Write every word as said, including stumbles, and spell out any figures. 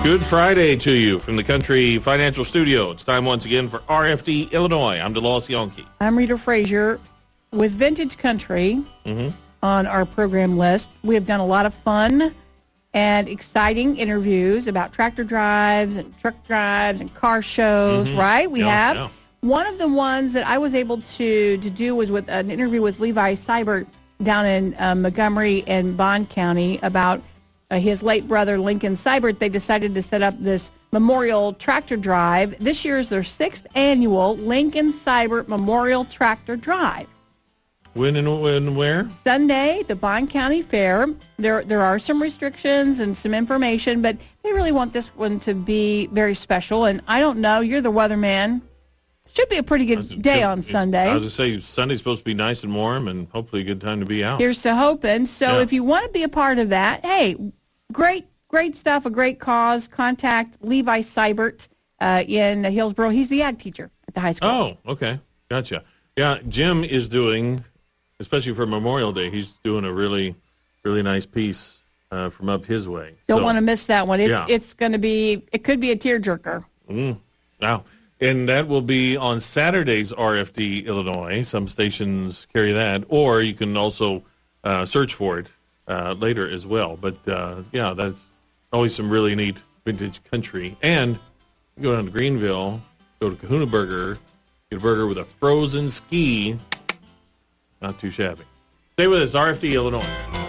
Good Friday to you from the Country Financial Studio. It's time once again for R F D Illinois. I'm DeLoss Yonke. I'm Rita Frazier with Vintage Country mm-hmm. on our program list. We have done a lot of fun and exciting interviews about tractor drives and truck drives and car shows, mm-hmm. right? We yeah, have. Yeah. One of the ones that I was able to, to do was with an interview with Levi Seibert down in uh, Montgomery and Bond County about uh, his late brother, Lincoln Seibert. They decided to set up this Memorial Tractor Drive. This year is their sixth annual Lincoln Seibert Memorial Tractor Drive. When and when where? Sunday, the Bond County Fair. There there are some restrictions and some information, but they really want this one to be very special. And I don't know, you're the weatherman. Should be a pretty good day on Sunday. I was going to say, Sunday's supposed to be nice and warm and hopefully a good time to be out. Here's to hoping. So yeah. if you want to be a part of that, hey, great, great stuff, a great cause. Contact Levi Seibert uh, in Hillsboro. He's the ag teacher at the high school. Oh, okay. Gotcha. Yeah, Jim is doing, especially for Memorial Day, he's doing a really, really nice piece uh, from up his way. Don't so, want to miss that one. It's, yeah. it's going to be, it could be a tearjerker. Mm. Wow. And that will be on Saturday's R F D Illinois. Some stations carry that, or you can also uh, search for it uh, later as well. But, uh, yeah, that's always some really neat vintage country. And go down to Greenville, go to Kahuna Burger, get a burger with a frozen ski. Not too shabby. Stay with us, R F D Illinois.